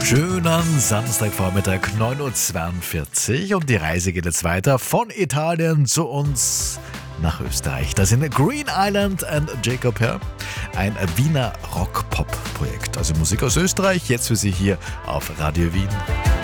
Schönen Samstagvormittag, 9.42 Uhr und die Reise geht jetzt weiter von Italien zu uns nach Österreich. Da sind Green Island and Jacob Herr, ein Wiener Rock-Pop-Projekt. Also Musik aus Österreich, jetzt für Sie hier auf Radio Wien.